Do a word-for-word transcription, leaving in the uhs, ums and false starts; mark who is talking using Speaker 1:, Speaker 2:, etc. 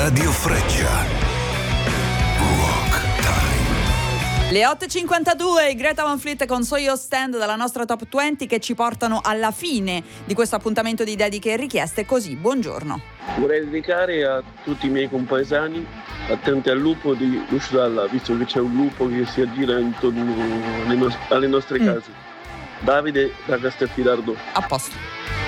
Speaker 1: Radio Freccia. Rock Time.
Speaker 2: Le otto e cinquantadue, Greta Van Fleet con So Your Stand dalla nostra Top venti che ci portano alla fine di questo appuntamento di dediche e richieste. Così, buongiorno.
Speaker 3: Vorrei dedicare a tutti i miei compaesani attenti al lupo di Lushdalla, visto che c'è un lupo che si aggira intorno alle, nos- alle nostre
Speaker 2: Mm.
Speaker 3: case. Davide da Castelfidardo.
Speaker 2: A posto.